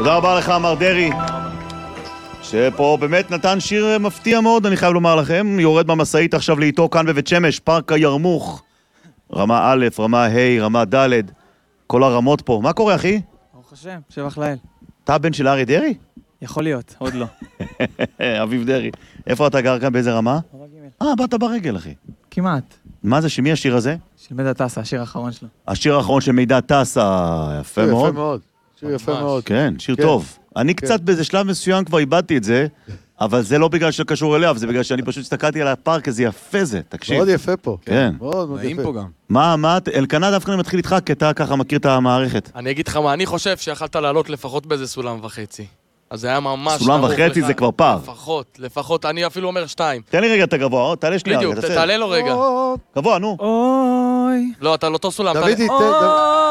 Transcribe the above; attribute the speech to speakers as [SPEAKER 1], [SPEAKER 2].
[SPEAKER 1] תודה רבה לך, מר דרי, שפה באמת נתן שיר מפתיע מאוד, אני חייב לומר לכם. יורד במסעית עכשיו לאיתו כאן בבית שמש, פארק הירמוך. רמה א', רמה ה', רמה ד', כל הרמות פה. מה קורה, אחי?
[SPEAKER 2] ברוך השם, שבח לאל.
[SPEAKER 1] אתה הבן של אריה דרי?
[SPEAKER 2] יכול להיות, עוד לא.
[SPEAKER 1] אביב דרי. איפה אתה גר כאן, באיזה רמה? באת ברגל, אחי.
[SPEAKER 2] כמעט.
[SPEAKER 1] מה זה, שמי השיר הזה?
[SPEAKER 2] של מידע טסה, השיר האחרון שלו.
[SPEAKER 1] השיר האחרון של מידע טסה, יפה מאוד.
[SPEAKER 3] יפה מאוד. שיר יפה מאוד.
[SPEAKER 1] כן, שיר טוב. אני קצת באיזה שלב מסוים כבר איבדתי את זה, אבל זה לא בגלל שקשור אליו, זה בגלל שאני פשוט הסתכלתי על הפארק, איזה יפה זה, תקשיב.
[SPEAKER 3] מאוד יפה פה.
[SPEAKER 1] כן.
[SPEAKER 3] מאוד מאוד יפה.
[SPEAKER 4] פה גם.
[SPEAKER 1] מה, אלקנה דווקא אני מתחיל איתך, כי אתה ככה מכיר את המערכת.
[SPEAKER 4] אני אגיד לך מה, אני חושב שיכלת לעלות לפחות באיזה סולם וחצי. אז זה היה ממש...
[SPEAKER 1] סולם וחצי זה כבר פער.
[SPEAKER 4] לפחות, אני אפילו אומר 2.
[SPEAKER 1] תן לי רגע את הגבוה, תעלה שנייה.
[SPEAKER 4] בדיוק, תעלה לו רגע.
[SPEAKER 1] גבוה, נו.
[SPEAKER 2] אוי.
[SPEAKER 4] לא, אתה לא אותו סולם.
[SPEAKER 3] דוידי,